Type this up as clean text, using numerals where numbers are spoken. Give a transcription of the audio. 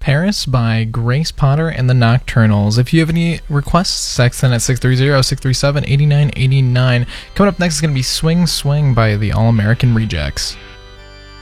Paris by Grace Potter and the Nocturnals. If you have any requests, text in at 630-637-8989. Coming up next is going to be Swing Swing by the All American Rejects.